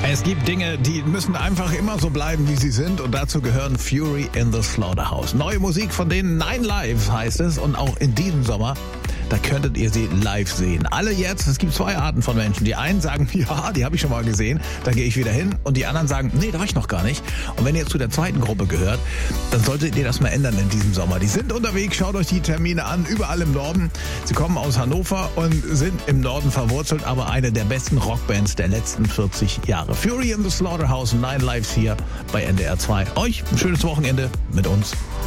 Es gibt Dinge, die müssen einfach immer so bleiben, wie sie sind. Und dazu gehören Fury in the Slaughterhouse. Neue Musik von denen 9 Live heißt es. Und auch in diesem Sommer, da könntet ihr sie live sehen. Alle jetzt, es gibt 2 Arten von Menschen. Die einen sagen, ja, die habe ich schon mal gesehen, da gehe ich wieder hin. Und die anderen sagen, nee, da war ich noch gar nicht. Und wenn ihr zu der zweiten Gruppe gehört, dann solltet ihr das mal ändern in diesem Sommer. Die sind unterwegs, schaut euch die Termine an, überall im Norden. Sie kommen aus Hannover und sind im Norden verwurzelt, aber eine der besten Rockbands der letzten 40 Jahre. Fury in the Slaughterhouse, 9 Lives hier bei NDR 2. Euch ein schönes Wochenende mit uns.